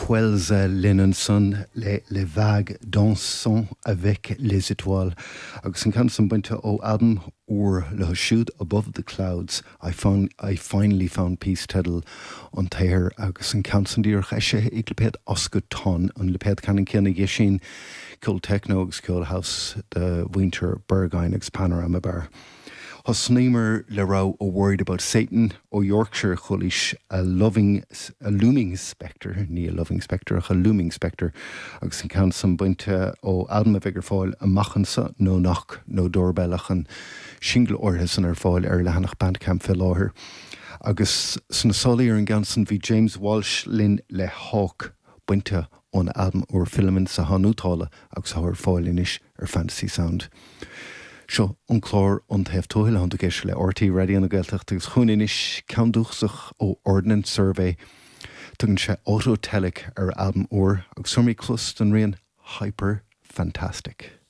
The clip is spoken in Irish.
Quelza Linenson, les vagues dansant avec les étoiles. Agus an cansan buinte ó Adam or le shoot above the clouds. I finally found peace tiddle on tair agus an cansan dír cheise ag leped oscután an leped canan cinnig sin cool techno agus cool house the winter Berghain agus panorama bar. Hosnimer le rau o worried about Satan o Yorkshire chulish a looming spectre, ní a loving spectre, a looming spectre agus an cansan buinte ó Adam a vigar fáil a machansa no nach no doorbellach an shingle orthas an fáil lehanach bandcamp fel láthir. Agus sna solaí an gansan vi James Walsh lin le hawk buinte on Adam or filament sa hanútála agus haar fáil inis fantasy sound. Seo an chlár an taobh tóil an géis le RT Radio an gailteach agus chuinis ceanúsach ó Ordnance Survey tugann sé autotelic album or agus sumí clust an rion hyper fantastic.